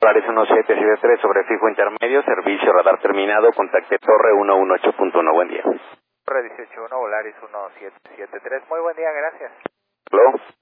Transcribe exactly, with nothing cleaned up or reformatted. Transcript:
Polaris uno siete siete tres sobre fijo intermedio, servicio radar terminado, contacte Torre uno uno ocho punto uno, buen día. Torre dieciocho uno, Polaris uno siete siete tres, muy buen día, gracias. ¿Aló?